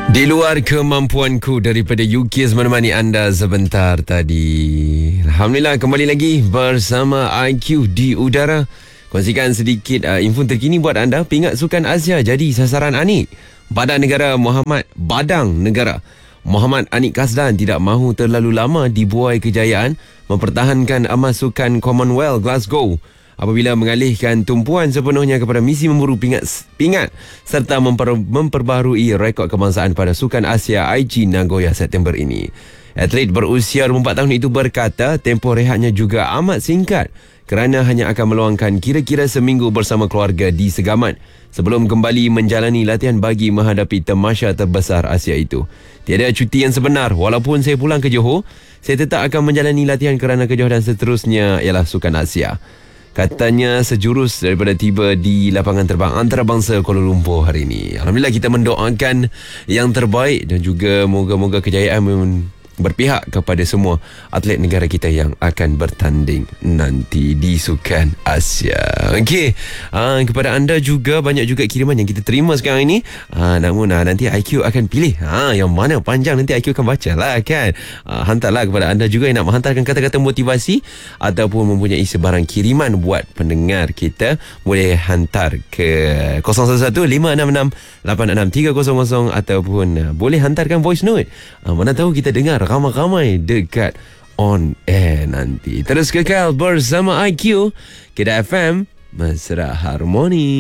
Di luar kemampuanku daripada UKIS menemani anda sebentar tadi. Alhamdulillah kembali lagi bersama IQ di udara. Kongsikan sedikit info terkini buat anda. Pingat Sukan Asia jadi sasaran Anik. Badan Negara Muhammad Anik Kasdan tidak mahu terlalu lama di buai kejayaan mempertahankan emas Sukan Commonwealth Glasgow apabila mengalihkan tumpuan sepenuhnya kepada misi memburu pingat serta memperbaharui rekod kebangsaan pada Sukan Asia IG Nagoya September ini. Atlet berusia 24 tahun itu berkata tempoh rehatnya juga amat singkat kerana hanya akan meluangkan kira-kira seminggu bersama keluarga di Segamat sebelum kembali menjalani latihan bagi menghadapi tamasya terbesar Asia itu. Tiada cuti yang sebenar. Walaupun saya pulang ke Johor, saya tetap akan menjalani latihan kerana ke Johor dan seterusnya ialah Sukan Asia. Katanya sejurus daripada tiba di lapangan terbang antarabangsa Kuala Lumpur hari ini. Alhamdulillah kita mendoakan yang terbaik dan juga moga-moga kejayaan berpihak kepada semua atlet negara kita yang akan bertanding nanti di Sukan Asia. Okey, kepada anda juga banyak juga kiriman yang kita terima sekarang ini. Namun nanti IQ akan pilih yang mana panjang nanti IQ akan baca lah kan. Hantarlah kepada anda juga yang nak menghantarkan kata-kata motivasi ataupun mempunyai sebarang kiriman buat pendengar kita, boleh hantar ke 011-566-86300 ataupun boleh hantarkan voice note. Mana tahu kita dengar ramai-ramai dekat on air nanti. Terus kekal bersama IQ Kedah FM Mesra Harmoni.